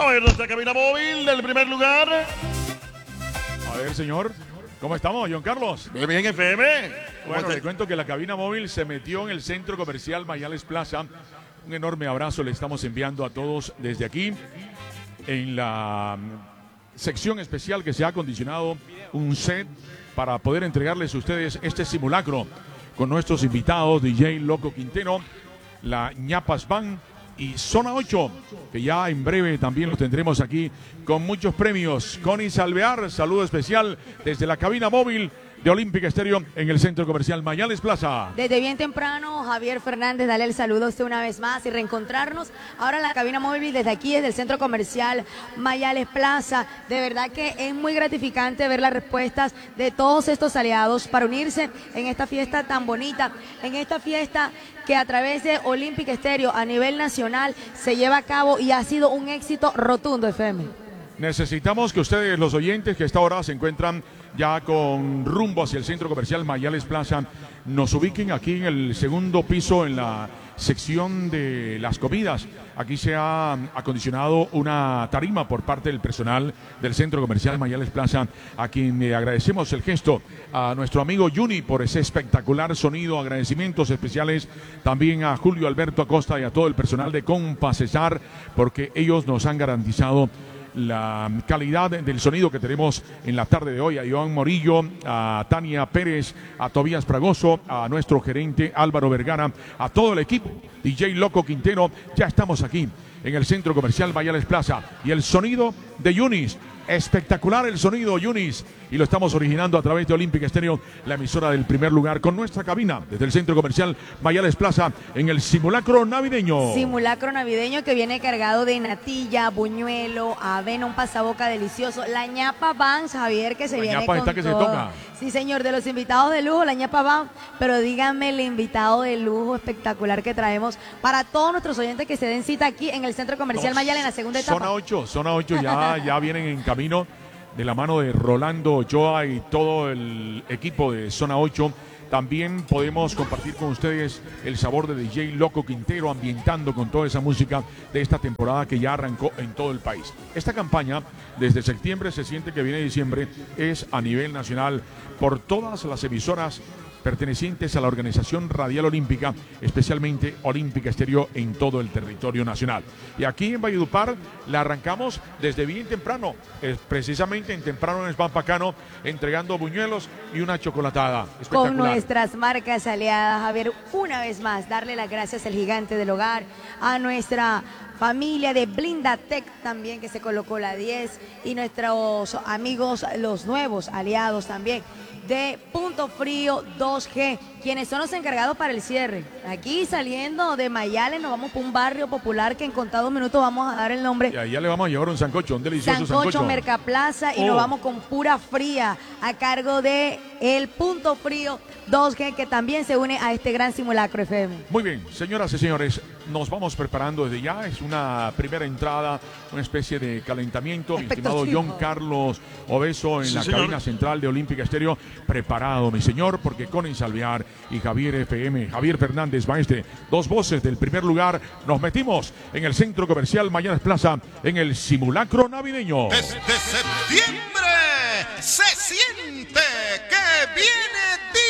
A ver, nuestra cabina móvil del primer lugar. A ver, señor, ¿cómo estamos, John Carlos? Bien, bien, FM. Bueno, le cuento que la cabina móvil se metió en el centro comercial Mayales Plaza. Un enorme abrazo le estamos enviando a todos desde aquí, en la sección especial que se ha acondicionado un set para poder entregarles a ustedes este simulacro con nuestros invitados, DJ Loco Quintero, la Ñapas Band y Zona 8, que ya en breve también lo tendremos aquí con muchos premios. Connie Salvear, saludo especial desde la cabina móvil de Olímpica Estéreo en el centro comercial Mayales Plaza. Desde bien temprano, Javier Fernández, dale el saludo a usted una vez más y reencontrarnos ahora en la cabina móvil desde aquí, desde el centro comercial Mayales Plaza. De verdad que es muy gratificante ver las respuestas de todos estos aliados para unirse en esta fiesta tan bonita, en esta fiesta que a través de Olímpica Estéreo a nivel nacional se lleva a cabo y ha sido un éxito rotundo, FM. Necesitamos que ustedes, los oyentes que a esta hora se encuentran ya con rumbo hacia el centro comercial Mayales Plaza, nos ubiquen aquí en el segundo piso en la sección de las comidas. Aquí se ha acondicionado una tarima por parte del personal del centro comercial Mayales Plaza, a quien le agradecemos el gesto, a nuestro amigo Juni por ese espectacular sonido. Agradecimientos especiales también a Julio Alberto Acosta y a todo el personal de Compa Cesar, porque ellos nos han garantizado la calidad del sonido que tenemos en la tarde de hoy. A Iván Morillo, a Tania Pérez, a Tobías Fragoso, a nuestro gerente Álvaro Vergara, a todo el equipo, DJ Loco Quintero. Ya estamos aquí en el centro comercial Mayales Plaza y el sonido de Yunis. Espectacular el sonido, Yunis, y lo estamos originando a través de Olímpica Estéreo, la emisora del primer lugar, con nuestra cabina desde el centro comercial Mayales Plaza en el simulacro navideño. Simulacro navideño que viene cargado de natilla, buñuelo, avena, un pasaboca delicioso. La Ñapa Band, Javier, que se la viene ñapa con está que todo. se toca. Sí, señor, de los invitados de lujo, la Ñapa Band, pero díganme el invitado de lujo espectacular que traemos para todos nuestros oyentes que se den cita aquí en el centro comercial Mayales en la segunda etapa. Zona 8 ya vienen en camino de la mano de Rolando Ochoa y todo el equipo de Zona 8. También podemos compartir con ustedes el sabor de DJ Loco Quintero, ambientando con toda esa música de esta temporada que ya arrancó en todo el país. Esta campaña, desde septiembre se siente que viene diciembre, es a nivel nacional por todas las emisoras pertenecientes a la Organización Radial Olímpica, especialmente Olímpica Estéreo en todo el territorio nacional. Y aquí en Valledupar la arrancamos desde bien temprano, precisamente en temprano en Espampacano, entregando buñuelos y una chocolatada. Con nuestras marcas aliadas, Javier, una vez más, darle las gracias al gigante del hogar, a nuestra familia de Blindatec también que se colocó la 10 y nuestros amigos, los nuevos aliados también de Punto Frío 2G, quienes son los encargados para el cierre. Aquí saliendo de Mayales nos vamos por un barrio popular que en contados minutos vamos a dar el nombre. Y allá le vamos a llevar un sancocho, un delicioso sancocho. Mercaplaza, y nos vamos con pura fría a cargo de el Punto Frío 2G, que también se une a este gran simulacro, FM. Muy bien, señoras y señores, nos vamos preparando desde ya. Es una primera entrada, una especie de calentamiento. Mi estimado John Carlos Obeso en la cabina central de Olímpica Estéreo. Preparado, mi señor, porque Connie Salvear y Javier FM, Javier Fernández Maestre, dos voces del primer lugar, nos metimos en el centro comercial Mayales Plaza en el simulacro navideño. Desde septiembre se siente que viene